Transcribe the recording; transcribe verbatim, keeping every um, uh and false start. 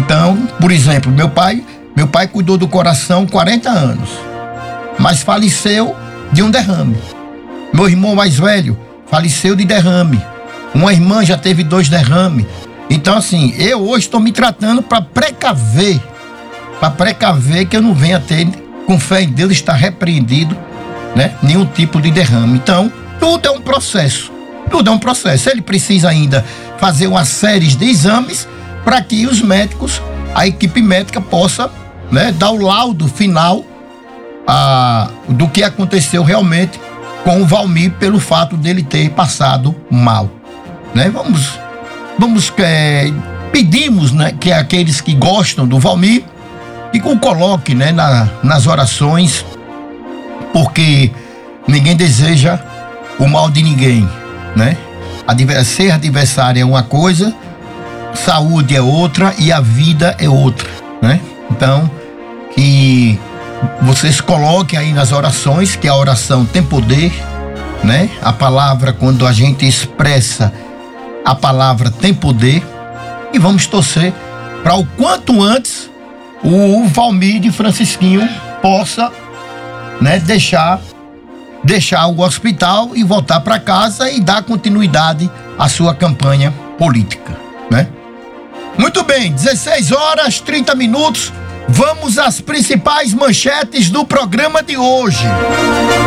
Então, por exemplo, meu pai, meu pai cuidou do coração quarenta anos, mas faleceu de um derrame. Meu irmão mais velho faleceu de derrame. Uma irmã já teve dois derrames. Então, assim, eu hoje estou me tratando para precaver, para precaver que eu não venha ter, com fé em Deus, estar repreendido, né? Nenhum tipo de derrame. Então, tudo é um processo. Tudo é um processo. Ele precisa ainda fazer uma série de exames para que os médicos, a equipe médica possa, né, dar o laudo final a, do que aconteceu realmente com o Valmir pelo fato dele ter passado mal, né? Vamos, vamos é, pedimos, né, que aqueles que gostam do Valmir que o coloquem, né, na, nas orações, porque ninguém deseja o mal de ninguém, né? Ser adversário é uma coisa, saúde é outra e a vida é outra, né? Então, que vocês coloquem aí nas orações, que a oração tem poder, né? A palavra, quando a gente expressa, a palavra tem poder, e vamos torcer para o quanto antes o Valmir de Francisquinho possa, né, deixar deixar o hospital e voltar para casa e dar continuidade à sua campanha política, né? Muito bem, dezesseis horas, trinta minutos. Vamos às principais manchetes do programa de hoje.